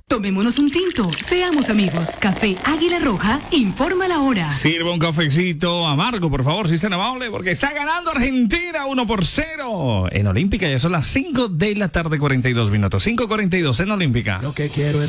Tomémonos un tinto, seamos amigos. Café Águila Roja, informa la hora. Sirva un cafecito amargo, por favor, si es tan amable, porque está ganando Argentina 1-0 en Olímpica. Ya son las 5 de la tarde, 42 minutos. 5:42 en Olímpica. Lo que quiero es